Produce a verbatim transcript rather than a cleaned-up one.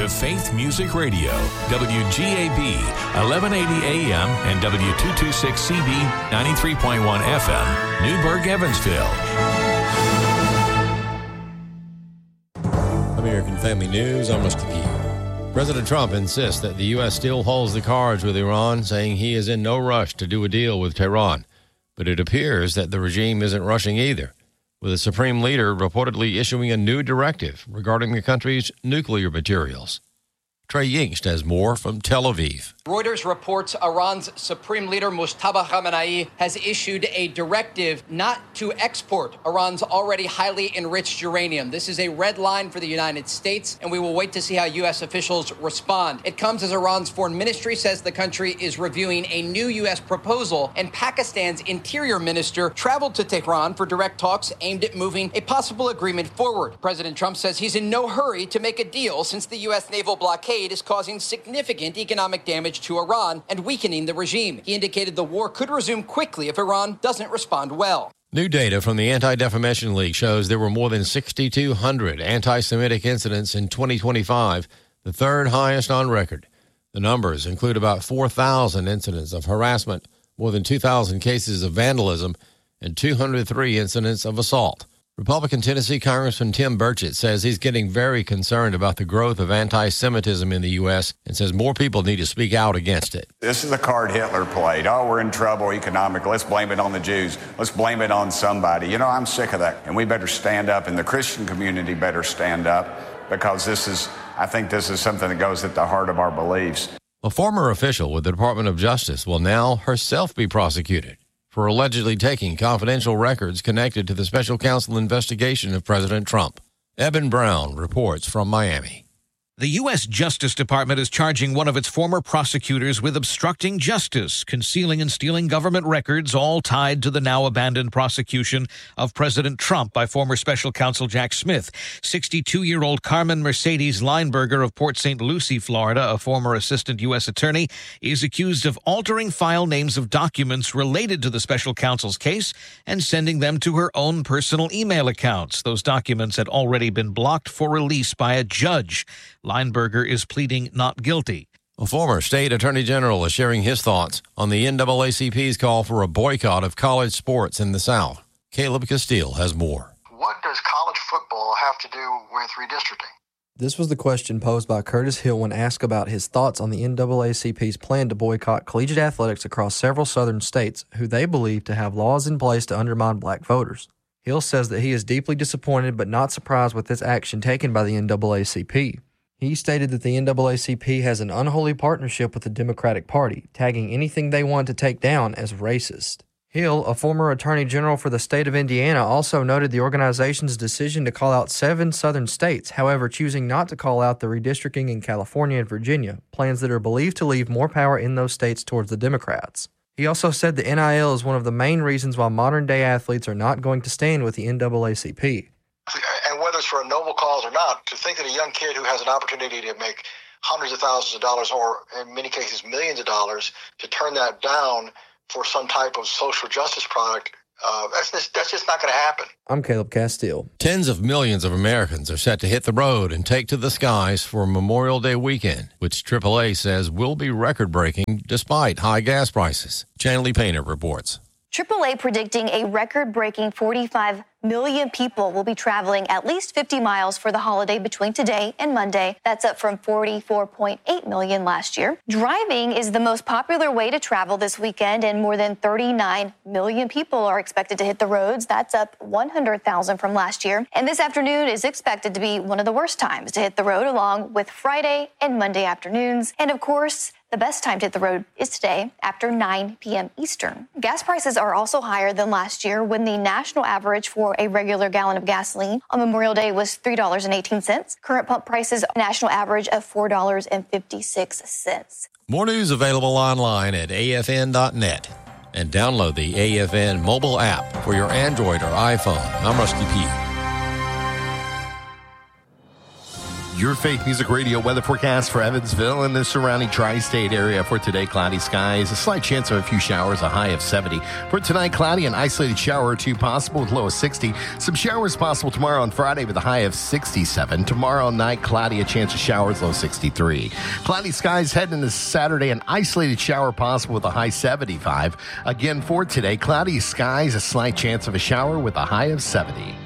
to Faith Music Radio, W G A B, eleven eighty A M and W two twenty-six C B, ninety-three point one F M, Newburgh, Evansville. American Family News, I'm Rusty Pugh. President Trump insists that the U S still holds the cards with Iran, saying he is in no rush to do a deal with Tehran. But it appears that the regime isn't rushing either, with the supreme leader reportedly issuing a new directive regarding the country's nuclear materials. Trey Yingst has more from Tel Aviv. Reuters reports Iran's Supreme Leader Mojtaba Khamenei has issued a directive not to export Iran's already highly enriched uranium. This is a red line for the United States, and we will wait to see how U S officials respond. It comes as Iran's foreign ministry says the country is reviewing a new U S proposal, and Pakistan's interior minister traveled to Tehran for direct talks aimed at moving a possible agreement forward. President Trump says he's in no hurry to make a deal since the U S naval blockade is causing significant economic damage to Iran and weakening the regime. He indicated the war could resume quickly if Iran doesn't respond well. New data from the Anti-Defamation League shows there were more than six thousand two hundred anti-Semitic incidents in twenty twenty-five, the third highest on record. The numbers include about four thousand incidents of harassment, more than two thousand cases of vandalism, and two hundred three incidents of assault. Republican Tennessee Congressman Tim Burchett says he's getting very concerned about the growth of anti-Semitism in the U S and says more people need to speak out against it. This is the card Hitler played. Oh, we're in trouble economically. Let's blame it on the Jews. Let's blame it on somebody. You know, I'm sick of that. And we better stand up, and the Christian community better stand up, because this is, I think this is something that goes at the heart of our beliefs. A former official with the Department of Justice will now herself be prosecuted for allegedly taking confidential records connected to the special counsel investigation of President Trump. Eben Brown reports from Miami. The U S Justice Department is charging one of its former prosecutors with obstructing justice, concealing and stealing government records, all tied to the now-abandoned prosecution of President Trump by former special counsel Jack Smith. sixty-two-year-old Carmen Mercedes Lineberger of Port Saint Lucie, Florida, a former assistant U S attorney, is accused of altering file names of documents related to the special counsel's case and sending them to her own personal email accounts. Those documents had already been blocked for release by a judge. Lineberger is pleading not guilty. A former state attorney general is sharing his thoughts on the N double A C P's call for a boycott of college sports in the South. Caleb Castile has more. What does college football have to do with redistricting? This was the question posed by Curtis Hill when asked about his thoughts on the N double A C P's plan to boycott collegiate athletics across several southern states, who they believe to have laws in place to undermine black voters. Hill says that he is deeply disappointed but not surprised with this action taken by the N double A C P. He stated that the N double A C P has an unholy partnership with the Democratic Party, tagging anything they want to take down as racist. Hill, a former attorney general for the state of Indiana, also noted the organization's decision to call out seven southern states, however choosing not to call out the redistricting in California and Virginia, plans that are believed to leave more power in those states towards the Democrats. He also said the N I L is one of the main reasons why modern-day athletes are not going to stand with the N double A C P. And whether it's for a noble cause or not, to think that a young kid who has an opportunity to make hundreds of thousands of dollars, or in many cases millions of dollars, to turn that down for some type of social justice product, uh, that's, just, that's just not going to happen. I'm Caleb Castile. Tens of millions of Americans are set to hit the road and take to the skies for Memorial Day weekend, which triple A says will be record-breaking despite high gas prices. Chanley Painter reports. triple A predicting a record-breaking forty-five million people will be traveling at least fifty miles for the holiday between today and Monday. That's up from forty-four point eight million last year. Driving is the most popular way to travel this weekend, and more than thirty-nine million people are expected to hit the roads. That's up one hundred thousand from last year. And this afternoon is expected to be one of the worst times to hit the road, along with Friday and Monday afternoons. And of course, the best time to hit the road is today after nine p.m. Eastern. Gas prices are also higher than last year, when the national average for a regular gallon of gasoline on Memorial Day was three dollars and eighteen cents. Current pump prices, national average of four dollars and fifty-six cents. More news available online at A F N dot net. And download the A F N mobile app for your Android or iPhone. I'm Rusty Pugh. Your Faith Music Radio weather forecast for Evansville and the surrounding tri-state area for today. Cloudy skies, a slight chance of a few showers, a high of seventy. For tonight, cloudy, an isolated shower or two possible with low of sixty. Some showers possible tomorrow on Friday with a high of sixty-seven. Tomorrow night, cloudy, a chance of showers, low sixty-three. Cloudy skies heading into Saturday, an isolated shower possible with a high seventy-five. Again for today, cloudy skies, a slight chance of a shower with a high of seventy.